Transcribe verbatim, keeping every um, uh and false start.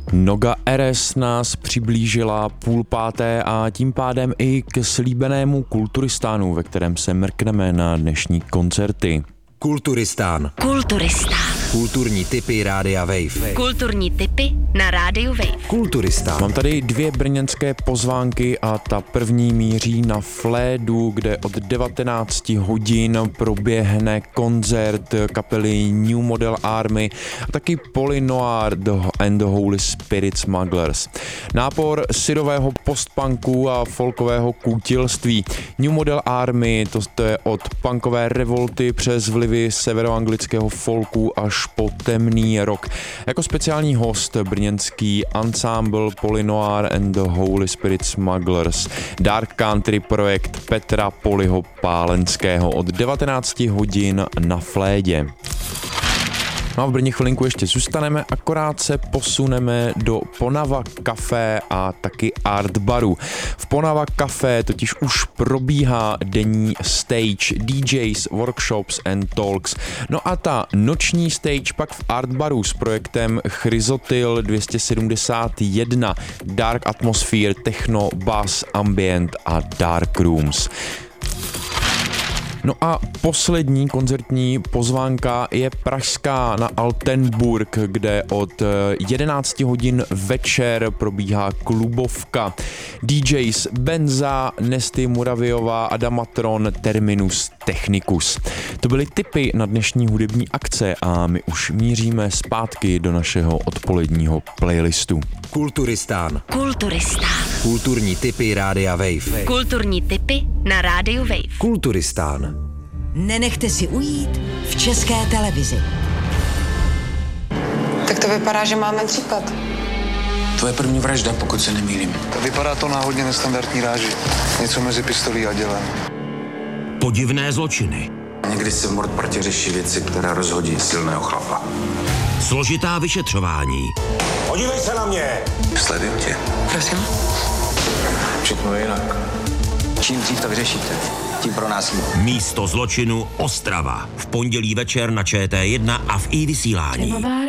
Noga R S nás přiblížila půl páté a tím pádem i k slíbenému Kulturistánu, ve kterém se mrkneme na dnešní koncerty. Kulturistán. Kulturistán. Kulturní tipy Rádia Wave. Kulturní tipy na Rádiu Wave. Kulturistán. Mám tady dvě brněnské pozvánky a ta první míří na Flédu, kde od devatenáct hodin proběhne koncert kapely New Model Army a taky Poly Noir and the Holy Spirit Smugglers. Nápor syrového postpunku a folkového kůtilství. New Model Army, to, to je od punkové revolty přes vlivy severoanglického folku až po temný rock. Jako speciální host brněnský ansámbl Poly Noir and the Holy Spirit Smugglers, dark country projekt Petra Polyho Pálenského od devatenáct hodin na Flédě. No a v Brně chvilinku ještě zůstaneme, akorát se posuneme do Ponava Café a taky Art Baru. V Ponava Café totiž už probíhá denní stage, D Js, workshops and talks. No a ta noční stage pak v Art Baru s projektem Chryzotyl dvě stě sedmdesát jedna, dark atmosphere, techno, bass, ambient a dark rooms. No a poslední koncertní pozvánka je pražská na Altenburg, kde od jedenáct hodin večer probíhá klubovka. D Js Benza, Nesty Muraviová, Adamatron, Terminus Technicus. To byly tipy na dnešní hudební akce a my už míříme zpátky do našeho odpoledního playlistu. Kulturistán. Kulturistán. Kulturní tipy Rádia Wave. Kulturní tipy na Rádiu Wave. Kulturistán. Nenechte si ujít v České televizi. Tak to vypadá, že máme případ. To je první vražda, pokud se nemýlím. Vypadá to na hodně nestandardní ráži. Něco mezi pistolí a dělem. Podivné zločiny. Někdy se v Mordpartě řeší věci, které rozhodí silného chlapa. Složitá vyšetřování. Podívej se na mě! Sleduju tě. Prosím? Všechno je jinak. Čím dřív to vyřešíte, tím pro nás líp. Místo zločinu Ostrava. V pondělí večer na Č T jedna a v i vysílání.